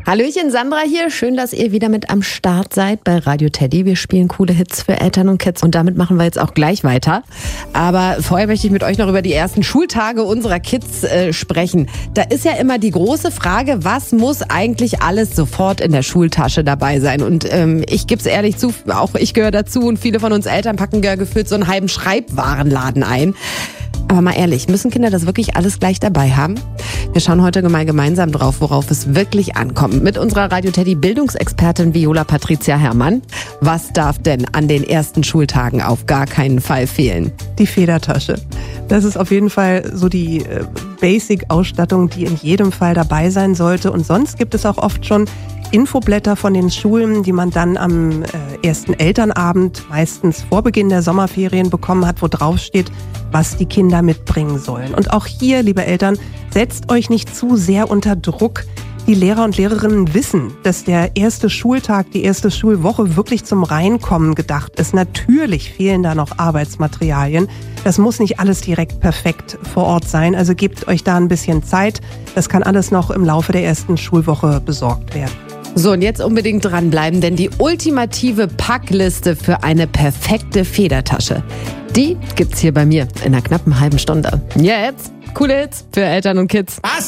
Hallöchen, Sandra hier. Schön, dass ihr wieder mit am Start seid bei Radio Teddy. Wir spielen coole Hits für Eltern und Kids und damit machen wir jetzt auch gleich weiter. Aber vorher möchte ich mit euch noch über die ersten Schultage unserer Kids sprechen. Da ist ja immer die große Frage, was muss eigentlich alles sofort in der Schultasche dabei sein? Und ich gebe es ehrlich zu, auch ich gehöre dazu und viele von uns Eltern packen ja gefühlt so einen halben Schreibwarenladen ein. Aber mal ehrlich, müssen Kinder das wirklich alles gleich dabei haben? Wir schauen heute mal gemeinsam drauf, worauf es wirklich ankommt. Mit unserer Radio Teddy Bildungsexpertin Viola Patricia Herrmann. Was darf denn an den ersten Schultagen auf gar keinen Fall fehlen? Die Federtasche. Das ist auf jeden Fall so die Basic-Ausstattung, die in jedem Fall dabei sein sollte. Und sonst gibt es auch oft schon Infoblätter von den Schulen, die man dann am ersten Elternabend, meistens vor Beginn der Sommerferien, bekommen hat, wo drauf steht, was die Kinder mitbringen sollen. Und auch hier, liebe Eltern, setzt euch nicht zu sehr unter Druck. Die Lehrer und Lehrerinnen wissen, dass der erste Schultag, die erste Schulwoche wirklich zum Reinkommen gedacht ist. Natürlich fehlen da noch Arbeitsmaterialien. Das muss nicht alles direkt perfekt vor Ort sein. Also gebt euch da ein bisschen Zeit. Das kann alles noch im Laufe der ersten Schulwoche besorgt werden. So, und jetzt unbedingt dranbleiben, denn die ultimative Packliste für eine perfekte Federtasche, die gibt's hier bei mir in einer knappen halben Stunde. Jetzt coole Hits für Eltern und Kids. Was?